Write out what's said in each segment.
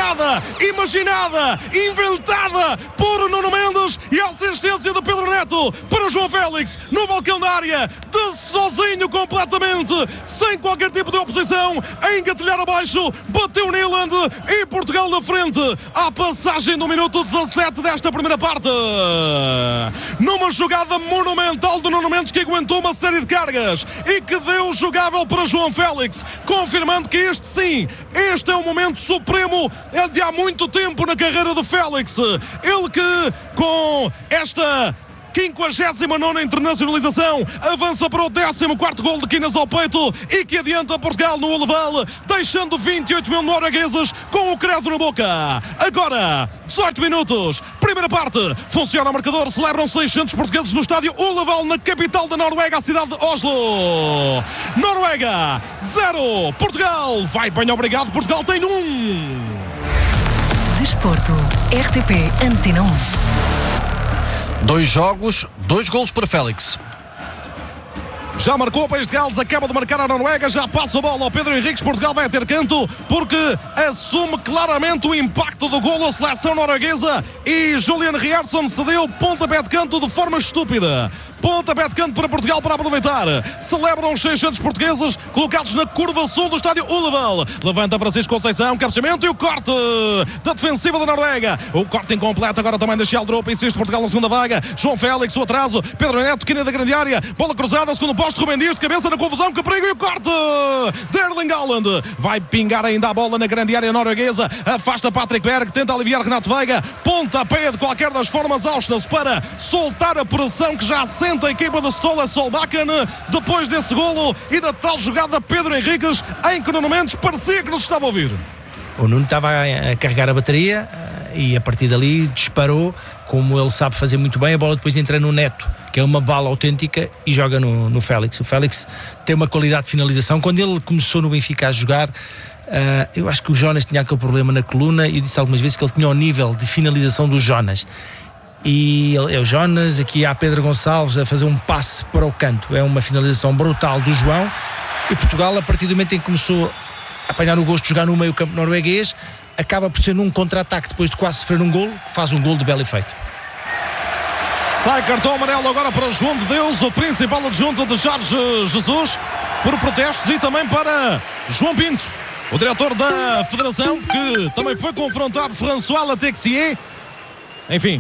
sonhada, imaginada, inventada por Nuno Mendes, e a assistência de Pedro Neto para João Félix no balcão da área, de sozinho completamente, sem qualquer tipo de oposição, a engatilhar abaixo, bateu Nyland e Portugal na frente, à passagem do minuto 17 desta primeira parte, numa jogada monumental do Nuno Mendes, que aguentou uma série de cargas e que deu o jogável para João Félix, confirmando que este é um momento supremo de há muito tempo na carreira de Félix. Ele que, com esta 59ª internacionalização, avança para o 14º gol de Quinas ao peito e que adianta Portugal no Oleval, deixando 28 mil noruegueses com o credo na boca. Agora, 18 minutos, primeira parte, funciona o marcador, celebram 600 portugueses no estádio Oleval, na capital da Noruega, a cidade de Oslo. Noruega 0, Portugal vai bem, obrigado, Portugal tem 1. Desporto, RTP Antena 1. 2 jogos, 2 golos para Félix. Já marcou o País de Gales, acaba de marcar a Noruega, já passa a bola ao Pedro Henriques. Portugal vai ter canto porque assume claramente o impacto do golo a seleção norueguesa e Julian Rierson cedeu pontapé de canto de forma estúpida. Pontapé de canto para Portugal para aproveitar. Celebram os 600 portugueses colocados na curva sul do estádio Oleval. Levanta Francisco Conceição, cabeceamento e o corte da defensiva da Noruega. O corte incompleto agora também da Sheldrup, insiste Portugal na segunda vaga. João Félix, o atraso, Pedro Neto, quina da grande área, bola cruzada, segundo posto, Rubem Dias de cabeça na confusão, que perigo, e o corte de Erling Haaland. Vai pingar ainda a bola na grande área norueguesa, afasta Patrick Berg, tenta aliviar Renato Veiga, pontapé de qualquer das formas Auschwitz para soltar a pressão que já sente a equipa de Ståle Solbakken depois desse golo e da tal jogada Pedro Henriques, em que Nuno Mendes parecia que nos estava a ouvir. O Nuno estava a carregar a bateria e a partir dali disparou, como ele sabe fazer muito bem. A bola depois entra no Neto, que é uma bala autêntica, e joga no Félix. O Félix tem uma qualidade de finalização. Quando ele começou no Benfica a jogar, eu acho que o Jonas tinha aquele problema na coluna, e eu disse algumas vezes que ele tinha o nível de finalização do Jonas. E é o Jonas, aqui há Pedro Gonçalves a fazer um passe para o canto. É uma finalização brutal do João, e Portugal, a partir do momento em que começou a apanhar o gosto de jogar no meio campo norueguês, acaba por ser num contra-ataque, depois de quase sofrer um golo, faz um golo de belo efeito. Sai cartão amarelo agora para João de Deus, o principal adjunto de Jorge Jesus, por protestos, e também para João Pinto, o diretor da Federação, que também foi confrontar François Letexier. Enfim,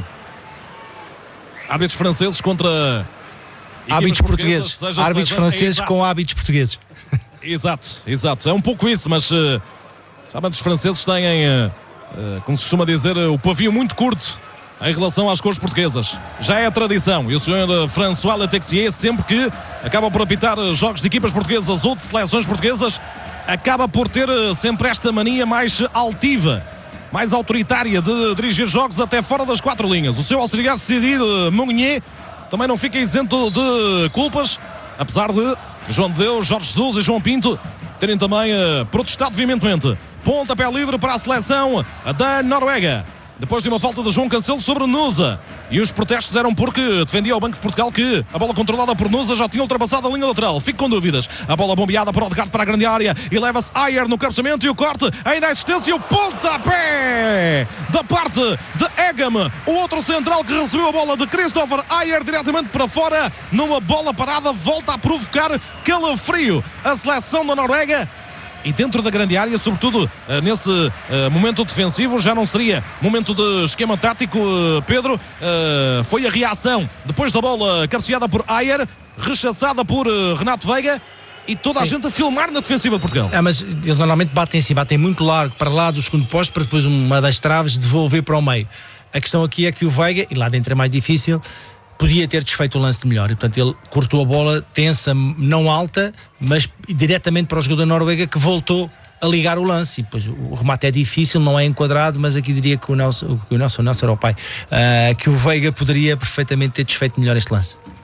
árbitros franceses contra hábitos portugueses, árbitros franceses com hábitos portugueses. Exato, é um pouco isso, mas sabem, os franceses têm, como se costuma dizer, o pavio muito curto em relação às cores portuguesas. Já é a tradição, e o senhor François Letexier, sempre que acaba por apitar jogos de equipas portuguesas ou de seleções portuguesas, acaba por ter sempre esta mania mais altiva, mais autoritária de dirigir jogos até fora das 4 linhas. O seu auxiliar Cyril Mounier também não fica isento de culpas, apesar de João de Deus, Jorge Jesus e João Pinto terem também protestado veementemente. Pontapé livre para a seleção da Noruega, depois de uma falta de João Cancelo sobre Nusa. E os protestos eram porque defendia o Banco de Portugal que a bola controlada por Nusa já tinha ultrapassado a linha lateral. Fico com dúvidas. A bola bombeada por Odegaard para a grande área e leva-se Ayer no cabeceamento e o corte, ainda a assistência e o pontapé da parte de Egam, o outro central que recebeu a bola de Christopher Ayer diretamente para fora. Numa bola parada, volta a provocar calafrio a seleção da Noruega. E dentro da grande área, sobretudo nesse momento defensivo, já não seria momento de esquema tático, Pedro. Foi a reação depois da bola cabeceada por Ayer, rechaçada por Renato Veiga, e toda a gente a filmar na defensiva de Portugal. Mas eles normalmente batem muito largo para lá do segundo posto, para depois uma das traves devolver para o meio. A questão aqui é que o Veiga, e lá dentro é mais difícil, podia ter desfeito o lance de melhor, e portanto ele cortou a bola tensa, não alta, mas diretamente para o jogador noruega, que voltou a ligar o lance, e depois o remate é difícil, não é enquadrado, mas aqui diria que o Nelson era o pai, que o Veiga poderia perfeitamente ter desfeito melhor este lance.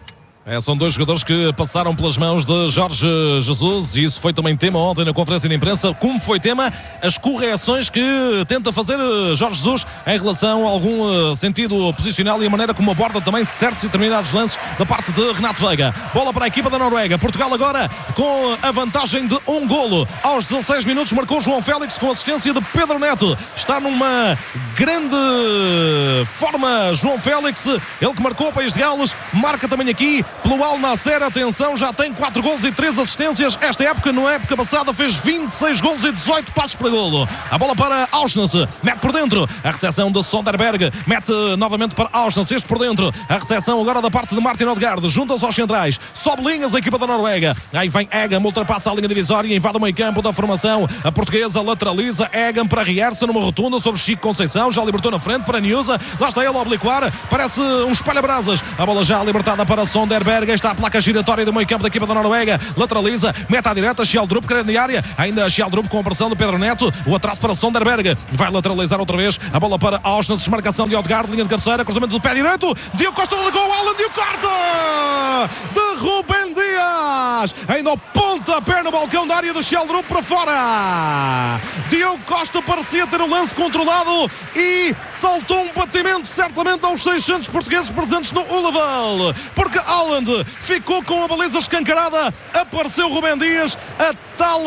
São dois jogadores que passaram pelas mãos de Jorge Jesus e isso foi também tema ontem na conferência de imprensa. Como foi tema as correções que tenta fazer Jorge Jesus em relação a algum sentido posicional e a maneira como aborda também certos e determinados lances da parte de Renato Veiga. Bola para a equipa da Noruega. Portugal agora com a vantagem de um golo. Aos 16 minutos marcou João Félix com assistência de Pedro Neto. Está numa grande forma João Félix, ele que marcou o País de Gales, marca também aqui pelo Al Nassr. Atenção, já tem 4 golos e 3 assistências esta época. Na época passada fez 26 golos e 18 passos para golo. A bola para Auschwitz, mete por dentro a recepção de Sonderberg, mete novamente para Auschwitz, este por dentro, a recepção agora da parte de Martin Odegaard, juntam-se aos centrais, sobe linhas a equipa da Noruega, aí vem Egan, ultrapassa a linha divisória, invade o meio campo da formação, a portuguesa lateraliza, Egan para Rierson numa rotunda sobre Chico Conceição, já libertou na frente para Niusa, lá está ele a obliquar, parece um espalha-brasas, a bola já libertada para Sonderberg, está a placa giratória do meio campo da equipa da Noruega, lateraliza, mete à direita, Schjelderup, grande área, ainda Schjelderup com a pressão do Pedro Neto, o atraso para Sonderberg, vai lateralizar outra vez, a bola para Auschwitz, desmarcação de Odegaard, linha de cabeceira, cruzamento do pé direito, Diogo Costa ligou, Alan Diogo corta de Rubem Dias, ainda ao pontapé no balcão da área de Schjelderup para fora. Diogo Costa parecia ter o lance controlado e saltou um batimento certamente aos 600 portugueses presentes no Uleval, porque Haaland ficou com a baliza escancarada, apareceu Rubem Dias, a tal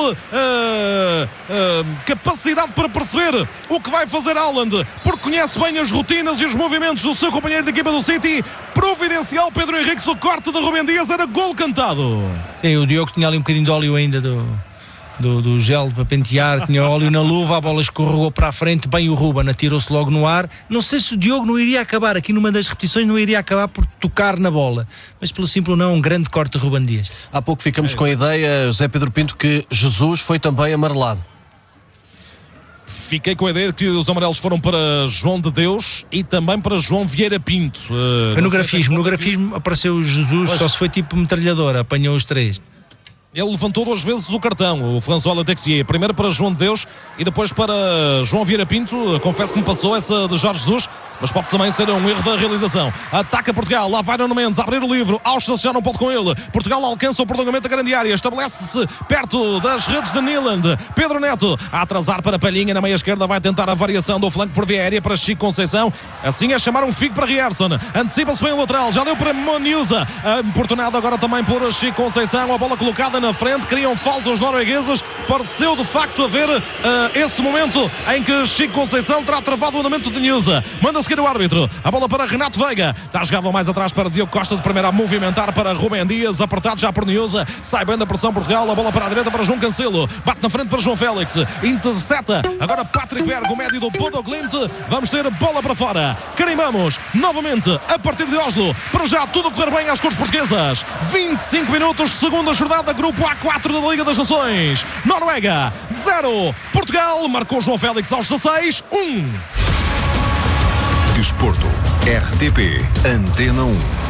capacidade para perceber o que vai fazer Haaland, porque conhece bem as rotinas e os movimentos do seu companheiro de equipa do City, providencial Pedro Henriques, o corte de Rubem Dias, era gol cantado. Sim, o Diogo tinha ali um bocadinho de óleo ainda do gel para pentear, tinha óleo na luva, a bola escorregou para a frente, bem o Ruben atirou-se logo no ar. Não sei se o Diogo não iria acabar, aqui numa das repetições não iria acabar por tocar na bola, mas pelo simples não, um grande corte de Rubem Dias. Há pouco ficamos com a ideia, José Pedro Pinto, que Jesus foi também amarelado. Fiquei com a ideia de que os amarelos foram para João de Deus e também para João Vieira Pinto. Foi no grafismo apareceu Jesus, só se foi tipo metralhadora, apanhou os três. Ele levantou 2 vezes o cartão, o François Letexier, primeiro para João de Deus e depois para João Vieira Pinto. Confesso que me passou essa de Jorge Jesus, mas pode também ser um erro da realização. Ataca Portugal, lá vai Nuno Mendes, a abrir o livro, Auschwitz já não pode com ele. Portugal alcança o prolongamento da grande área, estabelece-se perto das redes de Nyland. Pedro Neto a atrasar para Palhinha na meia esquerda, vai tentar a variação do flanco por via aérea para Chico Conceição, assim é chamar um figo para Rierson, antecipa-se bem o lateral, já deu para Moniusa, importunado agora também por Chico Conceição, a bola colocada na frente, criam falta os noruegueses, pareceu de facto haver esse momento em que Chico Conceição terá travado o andamento de Niusa, manda seguir o árbitro, a bola para Renato Veiga, está jogado mais atrás para Diogo Costa, de primeira a movimentar para Rubem Dias, apertado já por Niusa, sai bem da pressão Portugal, a bola para a direita para João Cancelo, bate na frente para João Félix, intercepta agora Patrick Berg, o médio do Bodo Glimt, vamos ter bola para fora, carimbamos novamente a partir de Oslo, para já tudo correr bem às cores portuguesas, 25 minutos, segunda jornada, grupo A4 da Liga das Nações, Noruega 0, Portugal, marcou João Félix aos 16, 1. Desporto, RTP, Antena 1.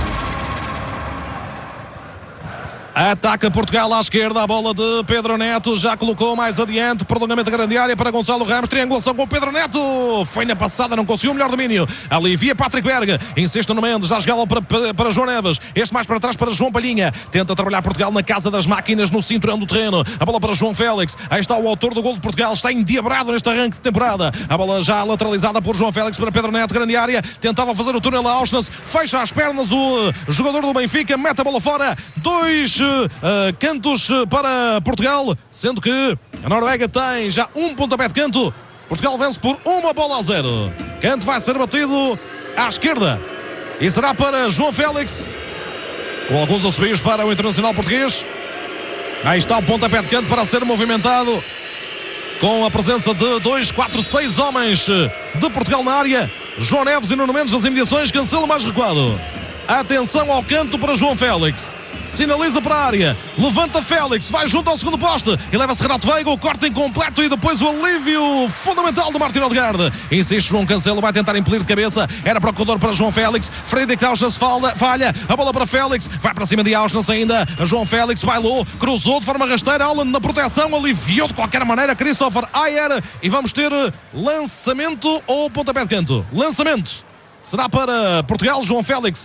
Ataca Portugal à esquerda, a bola de Pedro Neto, já colocou mais adiante, prolongamento da grande área para Gonçalo Ramos, triangulação com Pedro Neto, foi na passada, não conseguiu o melhor domínio, alivia Patrick Berg, insiste no Mendes, já jogá-lo para João Neves, este mais para trás para João Palhinha, tenta trabalhar Portugal na casa das máquinas, no cinturão do terreno, a bola para João Félix, aí está o autor do gol de Portugal, está endiabrado neste arranque de temporada, a bola já lateralizada por João Félix para Pedro Neto, grande área, tentava fazer o túnel a Auschwitz, fecha as pernas o jogador do Benfica, mete a bola fora, 2 cantos para Portugal, sendo que a Noruega tem já um pontapé de canto. Portugal vence por 1-0. Canto vai ser batido à esquerda e será para João Félix, com alguns assobios para o internacional português. Aí está o pontapé de canto para ser movimentado, com a presença de 2, 4, 6 homens de Portugal na área. João Neves e Nuno Mendes nas imediações, Cancelo mais recuado. Atenção ao canto para João Félix, sinaliza para a área, levanta Félix, vai junto ao segundo poste e leva-se Renato Veiga, o corte incompleto e depois o alívio fundamental do Martin Odegaard. Insiste João Cancelo, vai tentar impelir de cabeça, era procurador para João Félix, Fredrik Auschwitz falha, a bola para Félix, vai para cima de Auschwitz ainda, João Félix bailou, cruzou de forma rasteira, Haaland na proteção, aliviou de qualquer maneira Christopher Ayer e vamos ter lançamento ou pontapé de canto? Lançamento será para Portugal, João Félix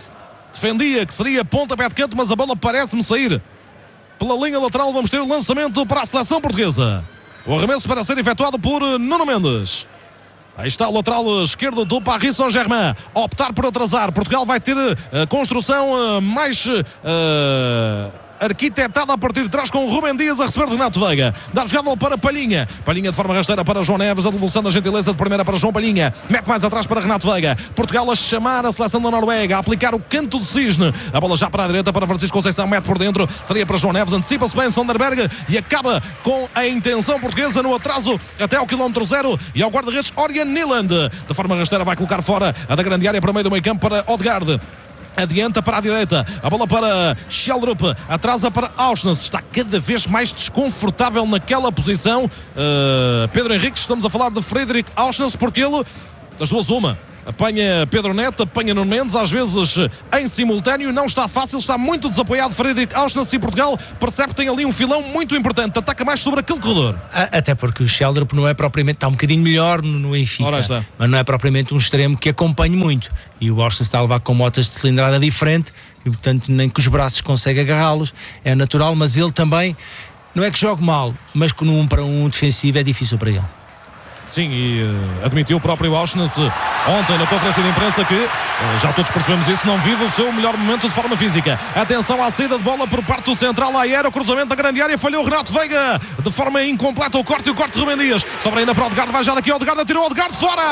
defendia que seria pontapé de canto, mas a bola parece-me sair pela linha lateral. Vamos ter o lançamento para a seleção portuguesa. O arremesso para ser efetuado por Nuno Mendes. Aí está o lateral esquerdo do Paris Saint-Germain. Optar por atrasar. Portugal vai ter a construção mais arquitetada a partir de trás, com o Rubem Dias a receber de Renato Veiga. Dá jogada para Palhinha. Palhinha de forma rasteira para João Neves. A devolução da gentileza de primeira para João Palhinha. Mete mais atrás para Renato Veiga. Portugal a chamar a seleção da Noruega, a aplicar o canto de cisne. A bola já para a direita para Francisco Conceição. Mete por dentro. Seria para João Neves. Antecipa-se bem Sonderberg e acaba com a intenção portuguesa no atraso até ao quilómetro 0. E ao guarda-redes Ørjan Nyland. De forma rasteira vai colocar fora a da grande área para o meio do meio campo para Odegaard. Adianta para a direita, a bola para Schjelderup, atrasa para Auschwitz, está cada vez mais desconfortável naquela posição. Pedro Henrique, estamos a falar de Frederic Auschwitz, porque ele, das duas uma, apanha Pedro Neto, apanha Nuno Mendes, às vezes em simultâneo. Não está fácil, está muito desapoiado Frederic Auschwitz, e Portugal percebe que tem ali um filão muito importante, ataca mais sobre aquele corredor. Até porque o Schjelderup não é propriamente, está um bocadinho melhor no Benfica, mas não é propriamente um extremo que acompanhe muito, e o Auschwitz está a levar com motas de cilindrada diferente, e portanto nem que os braços consegue agarrá-los, é natural. Mas ele também, não é que jogue mal, mas que no 1 para 1 defensivo é difícil para ele. Sim, e admitiu o próprio Auschwitz ontem na conferência de imprensa que, já todos percebemos isso, não vive o seu melhor momento de forma física. Atenção à saída de bola por parte do central, Ayer, o cruzamento da grande área, falhou Renato Veiga, de forma incompleta o corte de Rubem Dias. Sobra ainda para Odegaard, vai já daqui Odegaard, atirou Odegaard fora!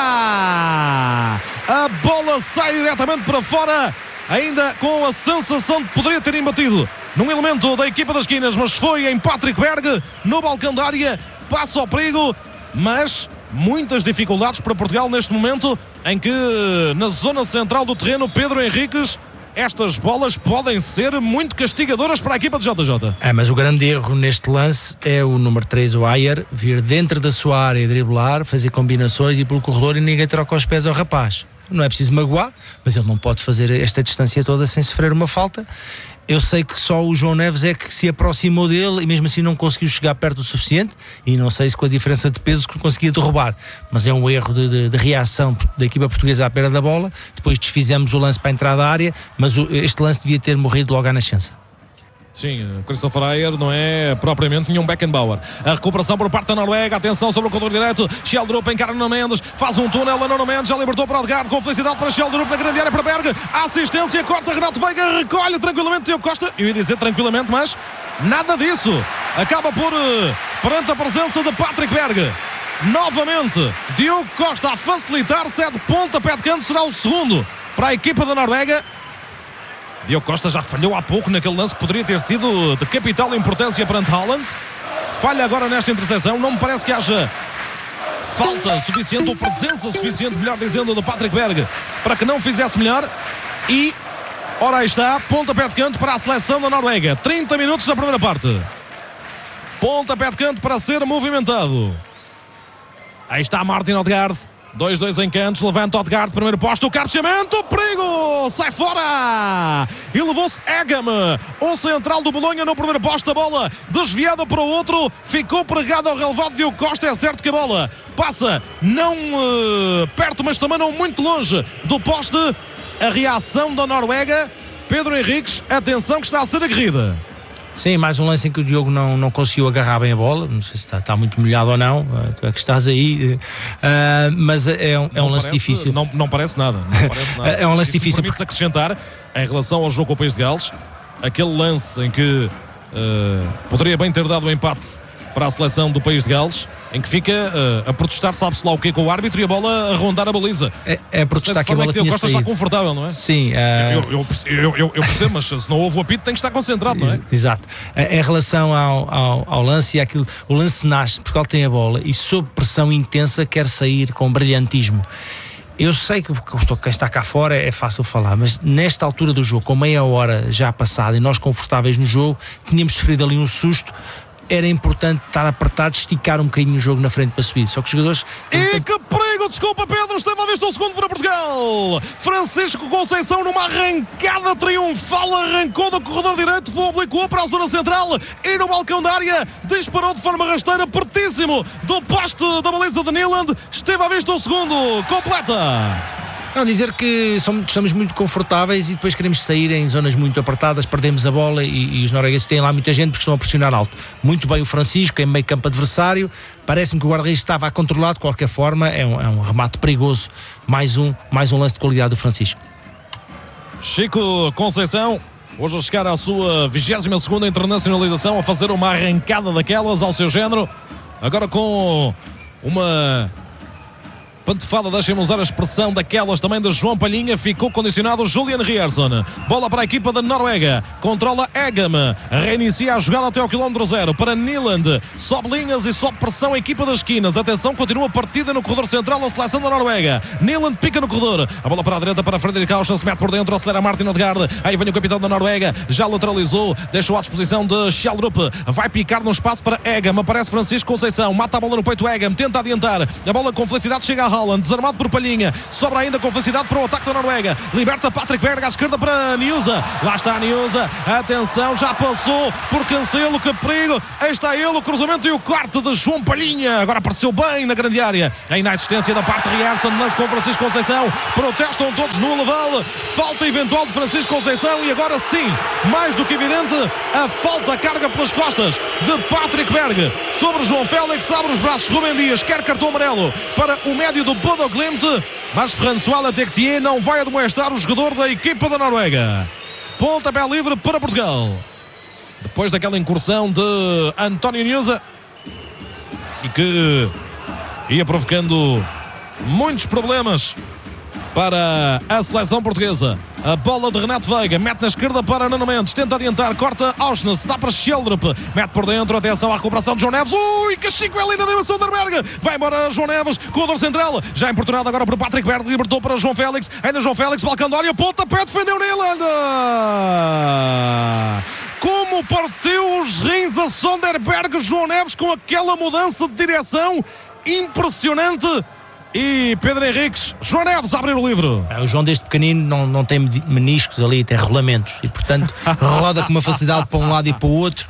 A bola sai diretamente para fora, ainda com a sensação de que poderia ter embatido num elemento da equipa das esquinas, mas foi em Patrick Berg, no balcão da área, passa ao perigo, mas muitas dificuldades para Portugal neste momento, em que na zona central do terreno, Pedro Henriques, estas bolas podem ser muito castigadoras para a equipa de JJ. Mas o grande erro neste lance é o número 3, o Ayer, vir dentro da sua área, driblar, fazer combinações e ir pelo corredor, e ninguém troca os pés ao rapaz. Não é preciso magoar, mas ele não pode fazer esta distância toda sem sofrer uma falta. Eu sei que só o João Neves é que se aproximou dele e mesmo assim não conseguiu chegar perto o suficiente, e não sei se com a diferença de peso que conseguia derrubar, mas é um erro de reação da equipa portuguesa à perda da bola. Depois desfizemos o lance para a entrada da área, mas este lance devia ter morrido logo à nascença. Sim, Christopher Ayer não é propriamente nenhum Beckenbauer. A recuperação por parte da Noruega, atenção sobre o corredor direito, Schjelderup encara Nuno Mendes, faz um túnel a Nuno Mendes, já libertou para Odegaard, com felicidade para Schjelderup na grande área para Berg, assistência, corta Renato Veiga, recolhe tranquilamente Diogo Costa, eu ia dizer tranquilamente, mas nada disso, acaba por, perante a presença de Patrick Berg, novamente Diogo Costa a facilitar, cede pontapé de canto, será o segundo para a equipa da Noruega. Diogo Costa já falhou há pouco naquele lance que poderia ter sido de capital importância perante Haaland. Falha agora nesta interseção. Não me parece que haja falta suficiente, ou presença suficiente, melhor dizendo, do Patrick Berg para que não fizesse melhor. E, ora aí está, pontapé de canto para a seleção da Noruega. 30 minutos da primeira parte. Pontapé de canto para ser movimentado. Aí está Martin Odegaard. 2-2 em cantos, levanta Odegaard, primeiro posto, o cabeceamento, perigo, sai fora, e levou-se Egam, o central do Bolonha, no primeiro posto, a bola desviada para o outro, ficou pregada ao relevado de Diogo Costa. É certo que a bola passa não perto, mas também não muito longe do poste. A reação da Noruega, Pedro Henriques, atenção que está a ser aguerrida. Sim, mais um lance em que o Diogo não conseguiu agarrar bem a bola. Não sei se está muito molhado ou não. Tu é que estás aí. Mas é um lance difícil. Não parece nada. É um lance difícil. Permite-se acrescentar, em relação ao jogo com o País de Gales, aquele lance em que poderia bem ter dado o empate para a seleção do País de Gales, em que fica a protestar, sabe-se lá o que, com o árbitro, e a bola a rondar a baliza. É protestar que a bola tinha saído. Está confortável, não é? Sim. Eu percebo, mas se não houve o apito tem que estar concentrado, não é? Exato. Em relação ao lance, o lance nasce porque ele tem a bola e sob pressão intensa quer sair com brilhantismo. Eu sei que quem está cá fora é fácil falar, mas nesta altura do jogo, com meia hora já passada e nós confortáveis no jogo, tínhamos sofrido ali um susto. Era importante estar apertado, esticar um bocadinho o jogo na frente para subir. Só que os jogadores... E que perigo! Desculpa, Pedro, esteve à vista o segundo para Portugal. Francisco Conceição, numa arrancada triunfal, arrancou do corredor direito, oblicou para a zona central e no balcão da área disparou de forma rasteira, pertíssimo do poste da baliza de Nyland. Esteve à vista o segundo, completa. Não, dizer que estamos muito confortáveis e depois queremos sair em zonas muito apertadas, perdemos a bola e os noruegueses têm lá muita gente porque estão a pressionar alto. Muito bem o Francisco, em meio campo adversário, parece-me que o guarda-redes estava a controlar de qualquer forma, é um remate perigoso, mais um lance de qualidade do Francisco. Chico Conceição, hoje a chegar à sua 22ª internacionalização, a fazer uma arrancada daquelas ao seu género, agora com uma pantofada, deixem-me usar a expressão daquelas também de João Palhinha, ficou condicionado Julian Rierson. Bola para a equipa da Noruega, controla Egam, reinicia a jogada até ao quilómetro 0 para Nyland, sobe linhas e sobe pressão a equipa das esquinas. Atenção, continua partida no corredor central a seleção da Noruega. Nyland pica no corredor, a bola para a direita para Fredrik Aursson, se mete por dentro, acelera Martin Odegaard, aí vem o capitão da Noruega, já lateralizou, deixou à disposição de Schjelderup, vai picar no espaço para Egam, aparece Francisco Conceição, mata a bola no peito Egam, tenta adiantar, a bola com felicidade chega a Haaland, desarmado por Palhinha, sobra ainda com felicidade para o ataque da Noruega, liberta Patrick Berg à esquerda para Niusa, lá está Niusa, atenção, já passou por Cancelo, que perigo, aí está ele, o cruzamento e o corte de João Palhinha, agora apareceu bem na grande área, ainda a assistência da parte de Rierson, lance com Francisco Conceição, protestam todos no Leval, falta eventual de Francisco Conceição e agora sim, mais do que evidente, a falta carga pelas costas de Patrick Berg sobre João Félix, abre os braços, Rubem Dias quer cartão amarelo para o médio do Bodo Glimt, mas François Texier não vai admoestar o jogador da equipa da Noruega. Pontapé livre para Portugal, depois daquela incursão de António Niusa e que ia provocando muitos problemas para a seleção portuguesa. A bola de Renato Veiga, mete na esquerda para Nuno Mendes, tenta adiantar, corta Auschwitz, dá para Schjelderup, mete por dentro, atenção à recuperação de João Neves, ui, Cachico é ali na direção da Sonderberg, vai embora João Neves, corredor central, já importunado agora por Patrick Berg, libertou para João Félix, ainda João Félix, balcão de área, pontapé, defendeu Nyland. Como partiu os rins a Sonderberg, João Neves com aquela mudança de direção impressionante. E Pedro Henriques, João Neves a abrir o livro. O João desde pequenino não tem meniscos ali, tem rolamentos e portanto roda com uma facilidade para um lado e para o outro.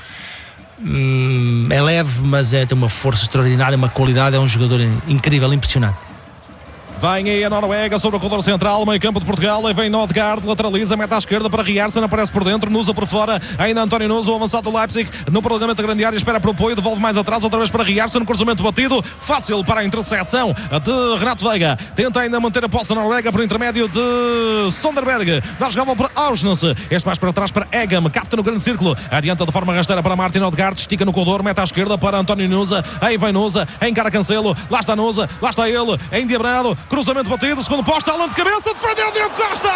É leve, mas tem uma força extraordinária, uma qualidade, é um jogador incrível, impressionante. Vem aí a Noruega sobre o corredor central, meio campo de Portugal, aí vem Odegaard, lateraliza, mete à esquerda para Rierson, aparece por dentro, Nusa por fora, ainda António Nusa, o avançado do Leipzig, no prolongamento da grande área, espera para o apoio, devolve mais atrás, outra vez para Rierson, cruzamento batido, fácil para a interseção de Renato Veiga, tenta ainda manter a posse da Noruega por intermédio de Sonderberg, dá jogada para Auschwitz, este mais para trás para Egam, capta no grande círculo, adianta de forma rasteira para Martin Odegaard, estica no corredor, mete à esquerda para António Nusa, aí vem Nusa, encara Cancelo, lá está Nusa, lá está ele, endiabrado, cruzamento batido, segundo posto, Haaland de cabeça, defendeu Diogo Costa!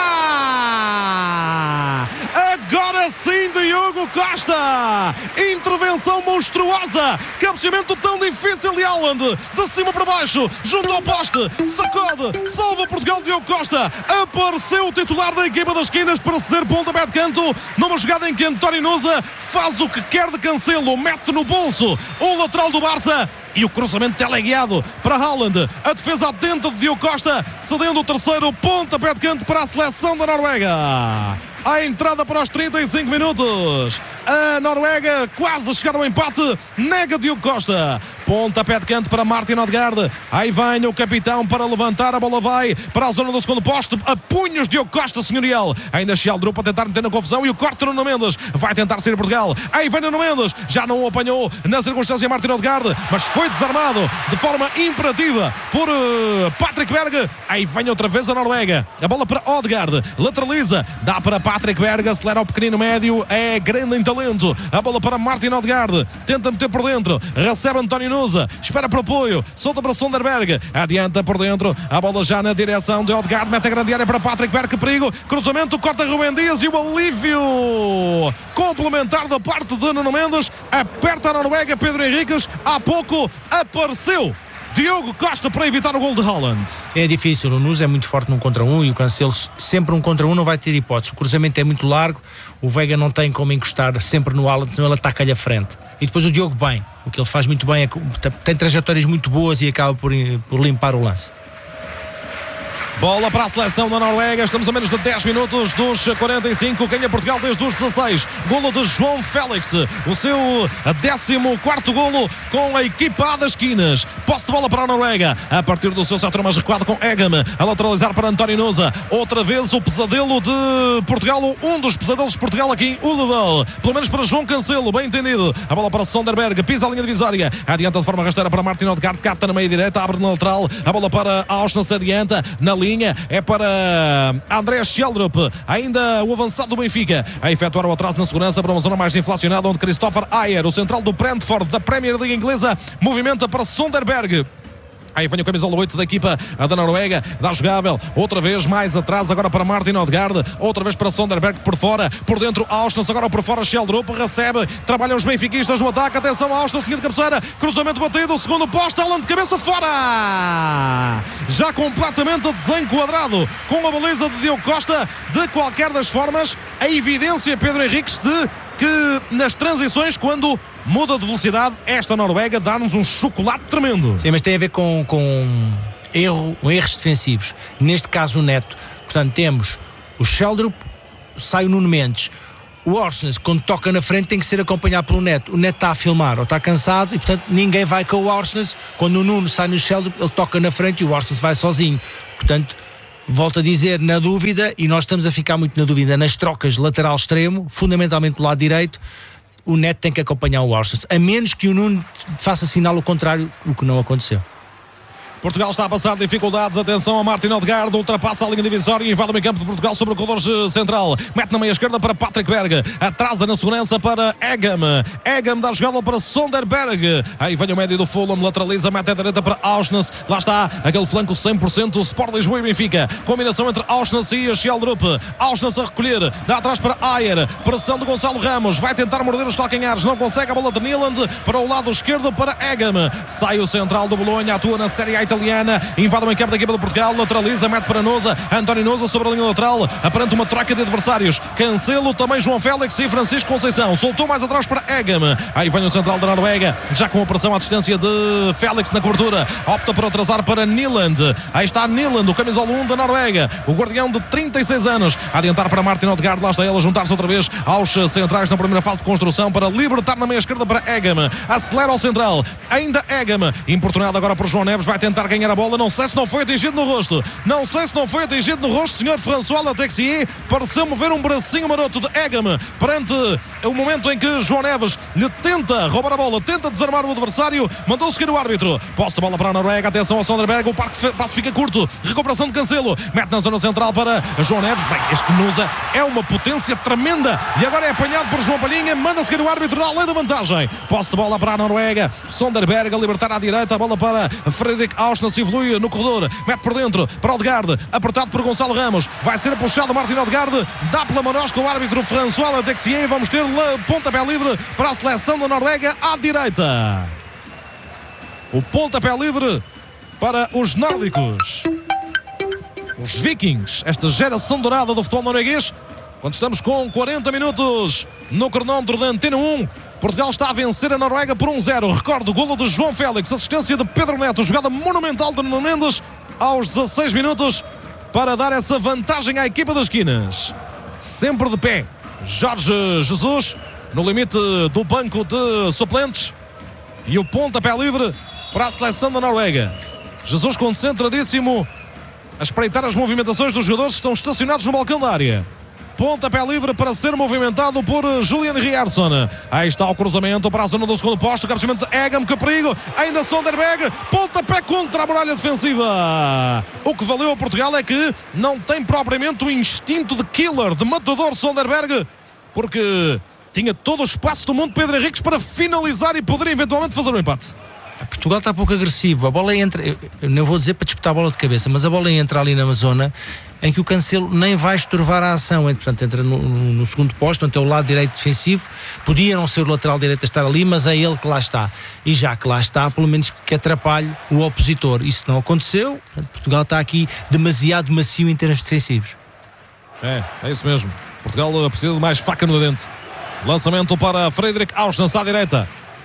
Agora sim Diogo Costa! Intervenção monstruosa, cabeceamento tão difícil de Haaland, de cima para baixo, junto ao poste, sacode, salva Portugal Diogo Costa, apareceu o titular da equipa das esquinas para ceder pontapé de canto, numa jogada em que António Nusa faz o que quer de Cancelo, mete no bolso o lateral do Barça, e o cruzamento teleguiado para Haaland, a defesa atenta de Diogo Costa, cedendo o terceiro pontapé de canto para a seleção da Noruega. A entrada para os 35 minutos. A Noruega quase a chegar ao empate. Nega Diogo Costa. Pontapé de canto para Martin Odegaard. Aí vem o capitão para levantar. A bola vai para a zona do segundo poste. A punhos Diogo Costa, senhorial. Ainda Schjelderup a tentar meter na confusão. E o corte Nuno Mendes. Vai tentar sair Portugal. Aí vem Nuno Mendes. Já não o apanhou na circunstância Martin Odegaard. Mas foi desarmado de forma imperativa por Patrick Berg. Aí vem outra vez a Noruega. A bola para Odegaard. Lateraliza. Dá para Patrick Berg, acelera o pequenino médio, é grande em talento. A bola para Martin Odegaard, tenta meter por dentro, recebe António Nusa, espera para o apoio, solta para Sonderberg, adianta por dentro, a bola já na direção de Odegaard, mete a grande área para Patrick Berg, que perigo, cruzamento, corta Rubem Dias e o alívio complementar da parte de Nuno Mendes, aperta a Noruega, Pedro Henriques, há pouco apareceu Diogo Costa para evitar o gol de Haaland. É difícil, o Nunes é muito forte num contra um e o Cancelo sempre um contra um não vai ter hipótese. O cruzamento é muito largo, o Veiga não tem como encostar sempre no Haaland, senão ele ataca-lhe à frente. E depois o Diogo bem, o que ele faz muito bem é tem trajetórias muito boas e acaba por limpar o lance. Bola para a seleção da Noruega. Estamos a menos de 10 minutos dos 45. Ganha Portugal desde os 16. Golo de João Félix. O seu 14º golo com a equipa das esquinas. Posse de bola para a Noruega. A partir do seu setor mais recuado com Egam. A lateralizar para António Nusa. Outra vez o pesadelo de Portugal. Um dos pesadelos de Portugal aqui em Ullevall. Pelo menos para João Cancelo. Bem entendido. A bola para Sonderberg. Pisa a linha divisória. Adianta de forma rasteira para Martin Odegaard. Capta na meia direita. Abre na lateral. A bola para Auschwitz. Adianta. Na linha. É para André Schjelderup. Ainda o avançado do Benfica. A efetuar o atraso na segurança para uma zona mais inflacionada onde Christopher Ayer, o central do Brentford da Premier League inglesa, movimenta para Sonderberg. Aí vem o camisola 8 da equipa da Noruega, dá jogável, outra vez mais atrás, agora para Martin Odegaard, outra vez para Sonderberg por fora, por dentro Auschwitz, agora por fora Schjelderup, recebe, trabalham os benfiquistas no ataque, atenção Auschwitz, seguinte cabeceira, cruzamento batido, segundo posto, Haaland de cabeça fora! Já completamente desenquadrado, com a baliza de Diogo Costa, de qualquer das formas, a evidência, Pedro Henriques, de que nas transições, quando muda de velocidade, esta Noruega dá-nos um chocolate tremendo. Sim, mas tem a ver com erros defensivos. Neste caso o Neto. Portanto, temos o Schjelderup, sai o Nuno Mendes. O Orsnes, quando toca na frente, tem que ser acompanhado pelo Neto. O Neto está a filmar ou está cansado e, portanto, ninguém vai com o Orsnes. Quando o Nuno sai no Schjelderup, ele toca na frente e o Orsnes vai sozinho. Portanto, volto a dizer, na dúvida, e nós estamos a ficar muito na dúvida, nas trocas lateral-extremo, fundamentalmente do lado direito, o Neto tem que acompanhar o Orsnes, a menos que o Nuno faça sinal o contrário, o que não aconteceu. Portugal está a passar dificuldades, atenção a Martin Odegaard, ultrapassa a linha divisória e invade o meio campo de Portugal sobre o corredor central, mete na meia esquerda para Patrick Berg, atrasa na segurança para Egam dá jogada para Sonderberg, aí vem o médio do Fulham, lateraliza, mete à direita para Auschwitz, lá está aquele flanco 100% Sport Lisboa e Benfica, combinação entre Auschwitz e Schjelderup, Auschwitz a recolher, dá atrás para Ayer, pressão de Gonçalo Ramos, vai tentar morder os calcanhares, não consegue, a bola de Nyland para o lado esquerdo para Egam, sai o central do Bolonha, atua na Série A italiana, invade o meio campo da equipa de Portugal, lateraliza, mete para Nusa, António Nusa sobre a linha lateral, aparente uma troca de adversários, Cancelo, também João Félix e Francisco Conceição, soltou mais atrás para Egam, aí vem o central da Noruega, já com a pressão à distância de Félix na cobertura, opta por atrasar para Nyland, aí está Nyland, o camisola 1 da Noruega, o guardião de 36 anos, a adiantar para Martin Odegaard, lá está ele a juntar-se outra vez aos centrais na primeira fase de construção para libertar na meia esquerda para Egam, acelera ao central, ainda Egam, importunado agora por João Neves, vai tentar ganhar a bola, não sei se não foi atingido no rosto, senhor François Letexier, pareceu-me ver um bracinho maroto de Egam perante o momento em que João Neves lhe tenta roubar a bola, tenta desarmar o adversário, mandou seguir o árbitro, posse de bola para a Noruega, atenção ao Sonderberg, o passo fica curto, recuperação de Cancelo, mete na zona central para João Neves, bem, este Nusa é uma potência tremenda, e agora é apanhado por João Palhinha, manda seguir o árbitro, dá a lei da vantagem, posse de bola para a Noruega, Sonderberg a libertar à direita, a bola para Fredrik Auschwitz, evolui no corredor, mete por dentro para Odegaard, apertado por Gonçalo Ramos, vai ser puxado Martin Odegaard, dá pela manosca o árbitro François Letexier, vamos ter pontapé livre para a seleção da Noruega à direita. O pontapé livre para os nórdicos, os vikings, esta geração dourada do futebol norueguês, quando estamos com 40 minutos no cronómetro da Antena 1. Portugal está a vencer a Noruega por 1-0. Recordo o golo de João Félix, assistência de Pedro Neto, jogada monumental de Nuno Mendes aos 16 minutos para dar essa vantagem à equipa das esquinas. Sempre de pé, Jorge Jesus, no limite do banco de suplentes, e o pontapé livre para a seleção da Noruega. Jesus concentradíssimo a espreitar as movimentações dos jogadores que estão estacionados no balcão da área. Pontapé livre para ser movimentado por Julian Rierson. Aí está o cruzamento para a zona do segundo posto. O cabeceamento de Egam, que perigo. Ainda Sonderberg. Pontapé contra a muralha defensiva. O que valeu a Portugal é que não tem propriamente o instinto de killer, de matador Sonderberg, porque tinha todo o espaço do mundo, Pedro Henriques, para finalizar e poder eventualmente fazer um empate. Portugal está pouco agressivo, a bola entra, eu não vou dizer para disputar a bola de cabeça, mas a bola entra ali na zona em que o Cancelo nem vai estorvar a ação, portanto entra no segundo posto, onde é o lado direito defensivo, podia não ser o lateral direito a estar ali, mas é ele que lá está, e já que lá está, pelo menos que atrapalhe o opositor. Isso não aconteceu, Portugal está aqui demasiado macio em termos defensivos. É isso mesmo, Portugal precisa de mais faca no dente. Lançamento para Fredrik Auschwitz à direita.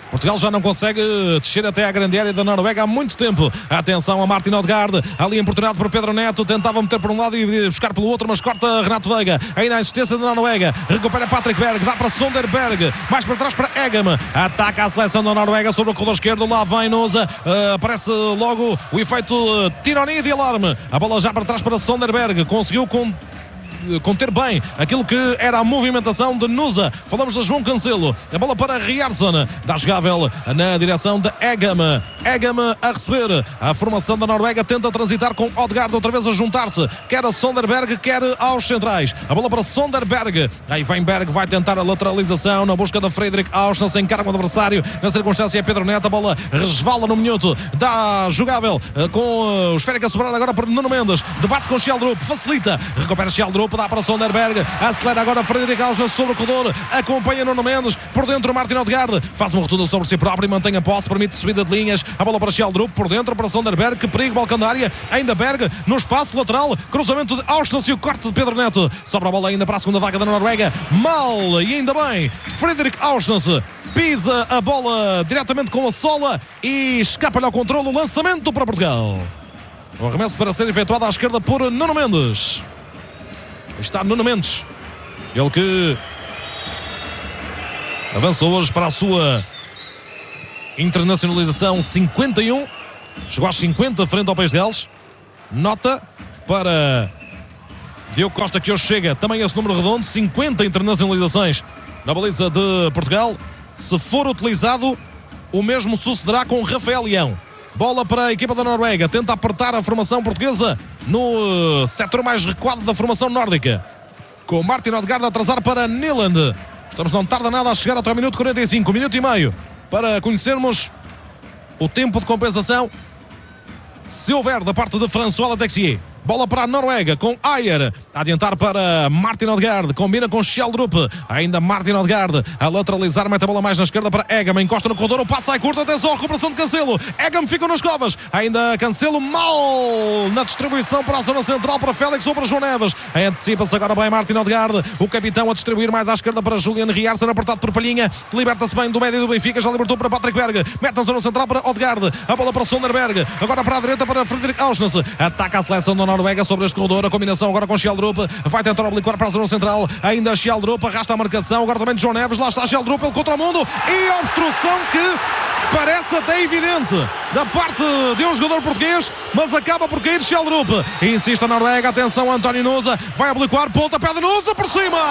Portugal já não consegue descer até à grande área da Noruega há muito tempo. Atenção a Martin Odegaard, ali importunado por Pedro Neto, tentava meter por um lado e buscar pelo outro, mas corta Renato Veiga. Ainda a insistência da Noruega, recupera Patrick Berg, dá para Sonderberg, mais para trás para Egam, ataca a seleção da Noruega sobre o corredor esquerdo, lá vem Nusa, aparece logo o efeito Tironi de alarme. A bola já para trás para Sonderberg, conseguiu conter bem aquilo que era a movimentação de Nusa. Falamos de João Cancelo, a bola para Ryerson, dá jogável na direção de Egam a receber. A formação da Noruega tenta transitar com Odegaard outra vez a juntar-se, quer a Sonderberg, quer aos centrais. A bola para Sonderberg, aí vem Berg, vai tentar a lateralização na busca da Fredrik Aursnes, encara o adversário, na circunstância é Pedro Neto, a bola resvala no minuto, dá jogável com o Esférica a sobrar agora para Nuno Mendes, debate com Sheldrup, facilita, recupera Sheldrup, dá para Sonderberg, acelera agora Fredrik Aursnes sobre o corredor, acompanha Nuno Mendes, por dentro Martin Odegaard, faz uma rotunda sobre si próprio e mantém a posse, permite subida de linhas, a bola para Sheldrup, por dentro para Sonderberg, que perigo, balcão da área, ainda Berg, no espaço lateral, cruzamento de Aursnes e o corte de Pedro Neto, sobra a bola ainda para a segunda vaga da Noruega, mal, e ainda bem, Fredrik Aursnes pisa a bola diretamente com a sola e escapa-lhe ao controle, o lançamento para Portugal. O arremesso para ser efetuado à esquerda por Nuno Mendes. Está Nuno Mendes, ele que avançou hoje para a sua internacionalização 51, chegou aos 50 frente ao País de Gales. Nota para Diogo Costa, que hoje chega também a esse número redondo, 50 internacionalizações na baliza de Portugal. Se for utilizado, o mesmo sucederá com Rafael Leão. Bola para a equipa da Noruega, tenta apertar a formação portuguesa no setor mais recuado da formação nórdica, com Martin Odegaard a atrasar para Nyland. Estamos não tarda nada a chegar até o minuto 45, minuto e meio, para conhecermos o tempo de compensação, se houver, da parte de François Letexier. Bola para a Noruega com Ayer, a adiantar para Martin Odegaard, combina com Sheldrup, ainda Martin Odegaard a lateralizar, mete a bola mais na esquerda para Egam, encosta no corredor, o passo sai curto, atenção à recuperação de Cancelo, Egam fica nas covas, ainda Cancelo mal na distribuição para a zona central, para Félix ou para João Neves, antecipa-se agora bem Martin Odegaard, o capitão a distribuir mais à esquerda para Julian Ryerson, apertado por Palhinha, liberta-se bem do médio do Benfica, já libertou para Patrick Berg, mete a zona central para Odegaard, a bola para Sonderberg, agora para a direita para Fredrik Aursnes, ataca a seleção da Noruega sobre este corredor, a combinação agora com Sheldrup, vai tentar obliquar para a zona central, ainda Sheldrup, arrasta a marcação, agora também de João Neves, lá está Sheldrup, ele contra o mundo, e a obstrução que parece até evidente da parte de um jogador português, mas acaba por cair Sheldrup, insiste a Noruega, atenção António Nusa, vai obliquar, pontapé de Nusa por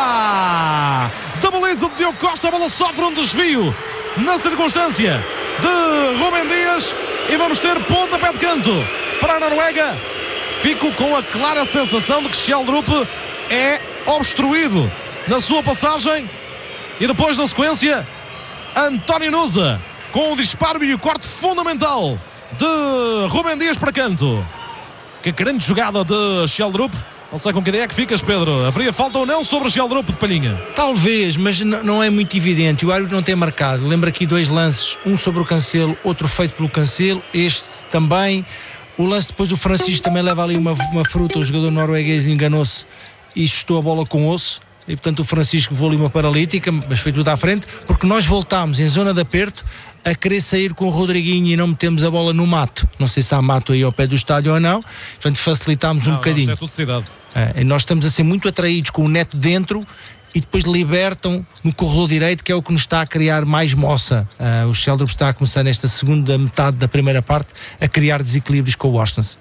cima da baliza de Diogo Costa, a bola sofre um desvio na circunstância de Rubem Dias e vamos ter pontapé de canto para a Noruega. Fico com a clara sensação de que Sheldrup é obstruído na sua passagem e depois na sequência António Nusa com o disparo e o corte fundamental de Rubem Dias para canto. Que grande jogada de Sheldrup. Não sei com que ideia é que ficas, Pedro. Haveria falta ou não sobre Sheldrup de Palhinha? Talvez, mas não é muito evidente. O árbitro não tem marcado. Lembra aqui dois lances, um sobre o Cancelo, outro feito pelo Cancelo, este também. O lance depois do Francisco também leva ali uma fruta, o jogador norueguês enganou-se e chutou a bola com osso, e portanto o Francisco levou ali uma paralítica, mas foi tudo à frente, porque nós voltámos em zona de aperto a querer sair com o Rodriguinho e não metemos a bola no mato. Não sei se há mato aí ao pé do estádio ou não, portanto facilitámos um bocadinho. É tudo cidade. E nós estamos a ser muito atraídos com o Neto dentro e depois libertam no corredor direito, que é o que nos está a criar mais moça. O Sheldrup está a começar nesta segunda metade da primeira parte a criar desequilíbrios com o Aursnes.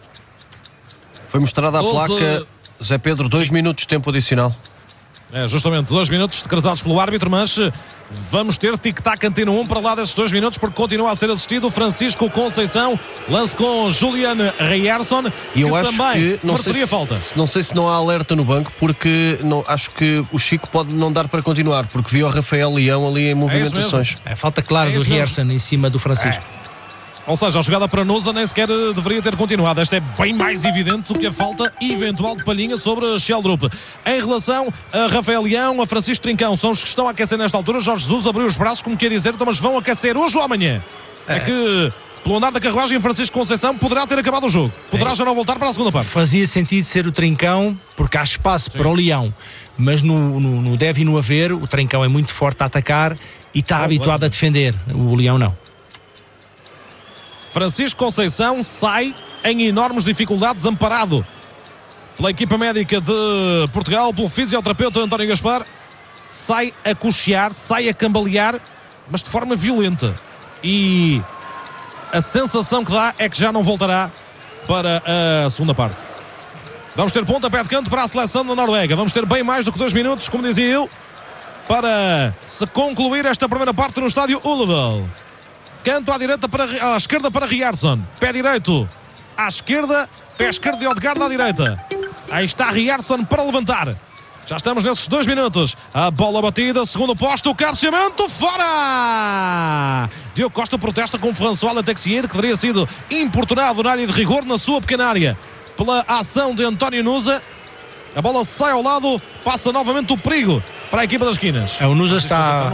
Foi mostrada a placa, Zé Pedro, 2 minutos de tempo adicional. É, justamente 2 minutos decretados pelo árbitro, mas vamos ter tic-tac Antena 1 para lá desses 2 minutos, porque continua a ser assistido Francisco Conceição, lance com Julian Ryerson, e eu acho também que não mereceria falta. Não sei se não há alerta no banco, porque acho que o Chico pode não dar para continuar, porque viu o Rafael Leão ali em movimentações. É falta clara do Ryerson em cima do Francisco. Ou seja, a jogada para Nusa nem sequer deveria ter continuado. Esta é bem mais evidente do que a falta eventual de Palhinha sobre Sheldrup. Em relação a Rafael Leão, a Francisco Trincão, são os que estão a aquecer nesta altura. Jorge Jesus abriu os braços, como quer dizer, então, mas vão aquecer hoje ou amanhã. É que, pelo andar da carruagem, Francisco Conceição poderá ter acabado o jogo. Poderá já não voltar para a segunda parte. Fazia sentido ser o Trincão, porque há espaço para o Leão. Mas no deve e no haver, o Trincão é muito forte a atacar e está habituado a defender. O Leão não. Francisco Conceição sai em enormes dificuldades, amparado pela equipa médica de Portugal, pelo fisioterapeuta António Gaspar. Sai a coxear, sai a cambalear, mas de forma violenta. E a sensação que dá é que já não voltará para a segunda parte. Vamos ter pontapé de canto para a seleção da Noruega. Vamos ter bem mais do que 2 minutos, como dizia eu, para se concluir esta primeira parte no estádio Ullevål. Canto à esquerda para Ryerson. Pé direito à esquerda. Pé esquerdo de Odegaard à direita. Aí está Ryerson para levantar. Já estamos nesses 2 minutos. A bola batida, segundo posto, o cabeceamento, fora! Diogo Costa protesta com François Letexier, que teria sido importunado na área de rigor, na sua pequena área, pela ação de António Nusa. A bola sai ao lado, passa novamente o perigo para a equipa das esquinas. O Nusa está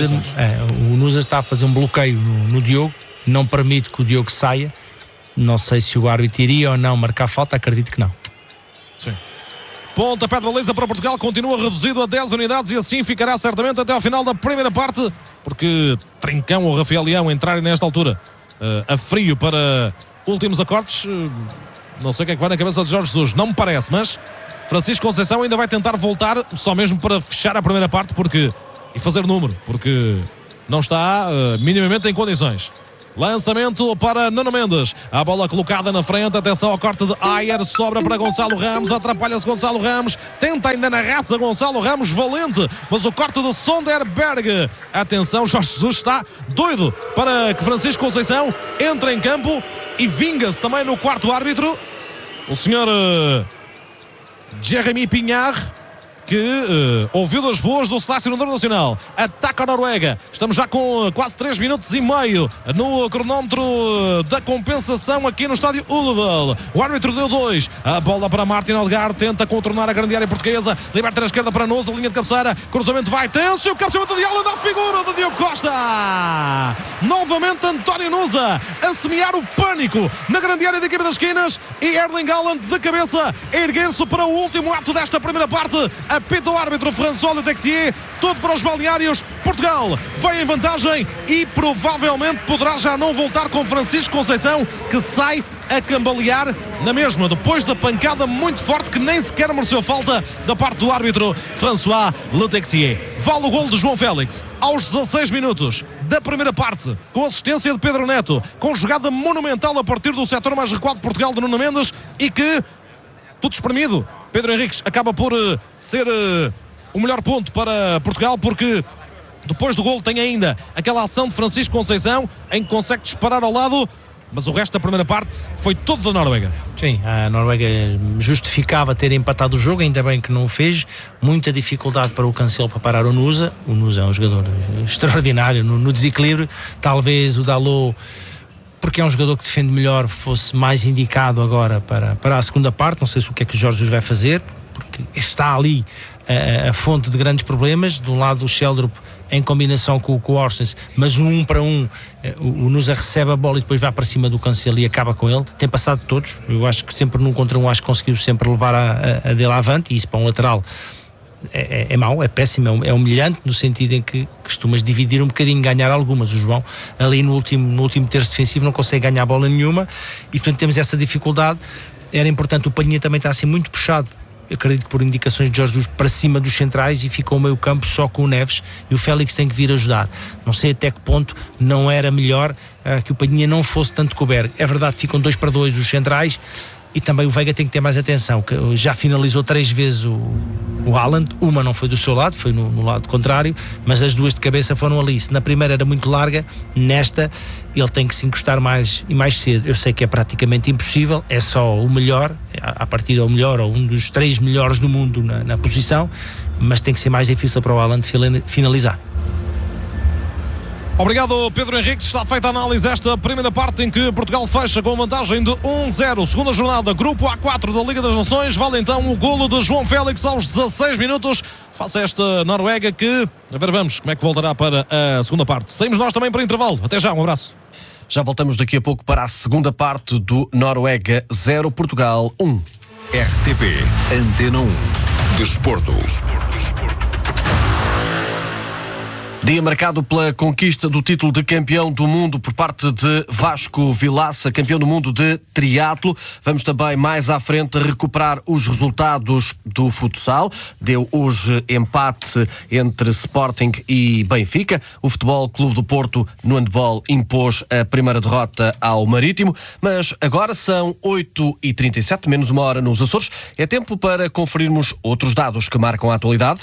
a fazer um bloqueio no Diogo, não permite que o Diogo saia. Não sei se o árbitro iria ou não marcar falta, acredito que não. Sim. Pontapé de baliza para Portugal, continua reduzido a 10 unidades e assim ficará certamente até ao final da primeira parte, porque Trincão ou Rafael Leão entrarem nesta altura a frio para últimos acordes, não sei o que é que vai na cabeça de Jorge Jesus, não me parece, mas Francisco Conceição ainda vai tentar voltar, só mesmo para fechar a primeira parte e fazer número, porque não está minimamente em condições. Lançamento para Nuno Mendes. A bola colocada na frente. Atenção ao corte de Ayer. Sobra para Gonçalo Ramos. Atrapalha-se Gonçalo Ramos. Tenta ainda na raça Gonçalo Ramos. Valente. Mas o corte de Sonderberg. Atenção, Jorge Jesus está doido para que Francisco Conceição entre em campo. E vinga-se também no quarto árbitro, o senhor Jeremy Pignard, que ouviu das boas do selecionador nacional. Ataca a Noruega. Estamos já com quase 3 minutos e meio no cronómetro da compensação aqui no estádio Ullevål. O árbitro deu 2. A bola para Martin Odegaard. Tenta contornar a grande área portuguesa. Liberta na esquerda para Nusa. Linha de cabeceira. Cruzamento vai tenso. E o cabeceamento de Haaland. A figura de Diogo Costa. Novamente António Nusa a semear o pânico na grande área da equipe das esquinas. E Erling Haaland de cabeça a erguer-se para o último ato desta primeira parte. Apita o árbitro François Letexier. Tudo para os balneários. Portugal vai em vantagem e provavelmente poderá já não voltar com Francisco Conceição, que sai a cambalear na mesma, depois da pancada muito forte que nem sequer mereceu falta da parte do árbitro François Letexier. Vale o golo de João Félix aos 16 minutos da primeira parte, com assistência de Pedro Neto, com jogada monumental a partir do setor mais recuado de Portugal de Nuno Mendes, e que, tudo espremido, Pedro Henriques acaba por ser o melhor ponto para Portugal, porque depois do golo tem ainda aquela ação de Francisco Conceição em que consegue disparar ao lado, mas o resto da primeira parte foi todo da Noruega. Sim, a Noruega justificava ter empatado o jogo, ainda bem que não o fez. Muita dificuldade para o Cancelo para parar o Nusa. O Nusa é um jogador extraordinário no desequilíbrio. Talvez o Dalot, porque é um jogador que defende melhor, fosse mais indicado agora para a segunda parte. Não sei o que é que o Jorge Jesus vai fazer, porque está ali a fonte de grandes problemas. De um lado o Sheldrup em combinação com o Orsens, mas um para um, o Nusa recebe a bola e depois vai para cima do Cancelo e acaba com ele. Tem passado todos, eu acho que sempre num contra um, acho que conseguiu sempre levar a dele avante, e isso para um lateral é mau, é péssimo, é humilhante, no sentido em que costumas dividir um bocadinho, ganhar algumas. O João ali no último terço defensivo não consegue ganhar bola nenhuma, e portanto temos essa dificuldade. Era importante, o Palhinha também está assim muito puxado, eu acredito que por indicações de Jorge Jesus, para cima dos centrais, e ficou o meio campo só com o Neves, e o Félix tem que vir ajudar. Não sei até que ponto não era melhor que o Palhinha não fosse tanto com o Berg. É verdade, ficam 2-2 os centrais, e também o Veiga tem que ter mais atenção, que já finalizou 3 vezes o Haaland. Uma não foi do seu lado, foi no lado contrário, mas as 2 de cabeça foram ali. Se na primeira era muito larga, nesta ele tem que se encostar mais e mais cedo. Eu sei que é praticamente impossível, é só o melhor, a partir do melhor, ou um dos 3 melhores do mundo na posição, mas tem que ser mais difícil para o Haaland finalizar. Obrigado, Pedro Henrique. Está feita a análise desta primeira parte, em que Portugal fecha com vantagem de 1-0. Segunda jornada, Grupo A4 da Liga das Nações. Vale então o golo de João Félix aos 16 minutos. Faça esta Noruega que, a ver, vamos como é que voltará para a segunda parte. Saímos nós também para intervalo. Até já, um abraço. Já voltamos daqui a pouco para a segunda parte do Noruega 0, Portugal 1. RTP Antena 1 Desporto. Dia marcado pela conquista do título de campeão do mundo por parte de Vasco Vilaça, campeão do mundo de triatlo. Vamos também mais à frente recuperar os resultados do futsal. Deu hoje empate entre Sporting e Benfica. O Futebol Clube do Porto no handball impôs a primeira derrota ao Marítimo. Mas agora são 8h37, menos uma hora nos Açores. É tempo para conferirmos outros dados que marcam a atualidade.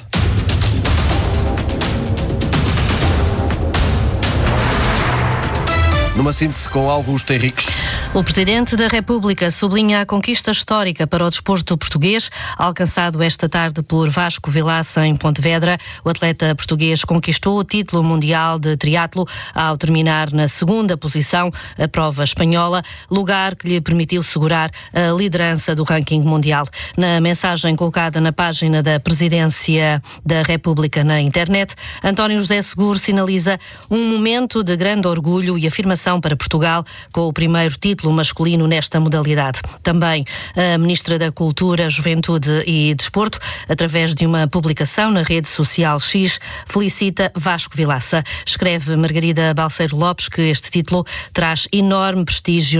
Numa síntese com Augusto Henriques. O Presidente da República sublinha a conquista histórica para o desporto português, alcançado esta tarde por Vasco Vilaça em Pontevedra. O atleta português conquistou o título mundial de triatlo ao terminar na segunda posição a prova espanhola, lugar que lhe permitiu segurar a liderança do ranking mundial. Na mensagem colocada na página da Presidência da República na internet, António José Seguro sinaliza um momento de grande orgulho e afirmação para Portugal com o primeiro título masculino nesta modalidade. Também a Ministra da Cultura, Juventude e Desporto, através de uma publicação na rede social X, felicita Vasco Vilaça. Escreve Margarida Balseiro Lopes que este título traz enorme prestígio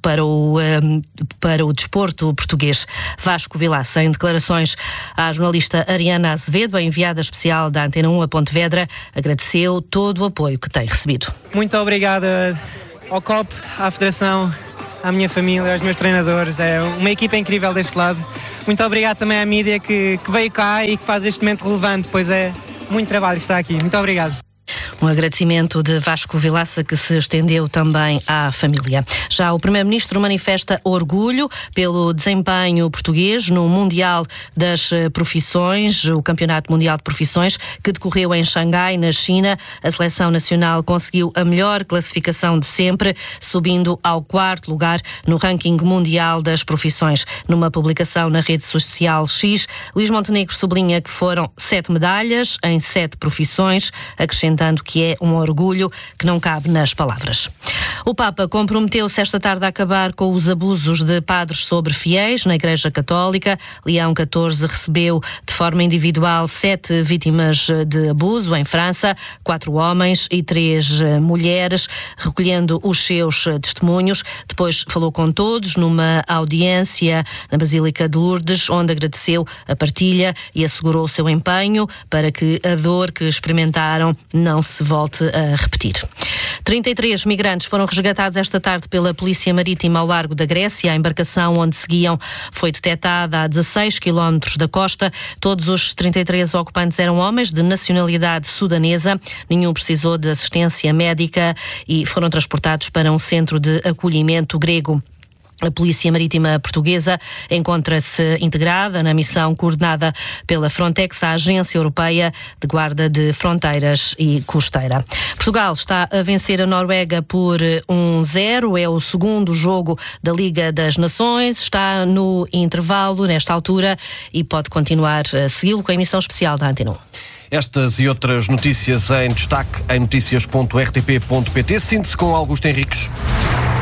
para o desporto português. Vasco Vilaça, em declarações à jornalista Ariana Azevedo, a enviada especial da Antena 1 a Pontevedra, agradeceu todo o apoio que tem recebido. Muito obrigada ao COP, à Federação, à minha família, aos meus treinadores. É uma equipa incrível deste lado. Muito obrigado também à mídia que veio cá e que faz este momento relevante, pois é muito trabalho que está aqui. Muito obrigado. Um agradecimento de Vasco Vilaça que se estendeu também à família. Já o Primeiro-Ministro manifesta orgulho pelo desempenho português no Mundial das Profissões, o Campeonato Mundial de Profissões, que decorreu em Xangai, na China. A seleção nacional conseguiu a melhor classificação de sempre, subindo ao 4º lugar no ranking mundial das profissões. Numa publicação na rede social X, Luís Montenegro sublinha que foram 7 medalhas em 7 profissões, acrescentando que é um orgulho que não cabe nas palavras. O Papa comprometeu-se esta tarde a acabar com os abusos de padres sobre fiéis na Igreja Católica. Leão XIV recebeu de forma individual 7 vítimas de abuso em França, 4 homens e 3 mulheres, recolhendo os seus testemunhos. Depois falou com todos numa audiência na Basílica de Lourdes, onde agradeceu a partilha e assegurou o seu empenho para que a dor que experimentaram não se volte a repetir. 33 migrantes foram resgatados esta tarde pela Polícia Marítima ao largo da Grécia. A embarcação onde seguiam foi detectada a 16 quilómetros da costa. Todos os 33 ocupantes eram homens de nacionalidade sudanesa. Nenhum precisou de assistência médica e foram transportados para um centro de acolhimento grego. A Polícia Marítima Portuguesa encontra-se integrada na missão coordenada pela Frontex, a Agência Europeia de Guarda de Fronteiras e Costeira. Portugal está a vencer a Noruega por 1-0, é o segundo jogo da Liga das Nações, está no intervalo nesta altura e pode continuar a segui-lo com a emissão especial da Antena 1. Estas e outras notícias em destaque em noticias.rtp.pt. Síntese com Augusto Henriques.